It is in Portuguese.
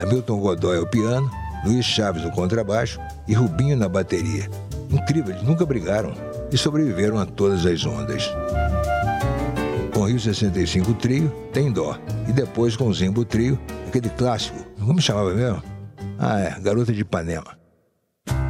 Hamilton Godoy ao piano, Luiz Chaves no contrabaixo e Rubinho na bateria. Incrível, eles nunca brigaram e sobreviveram a todas as ondas. Com o Rio 65 Trio, Tem Dó. E depois com o Zimbo Trio, aquele clássico, como chamava mesmo? Garota de Ipanema.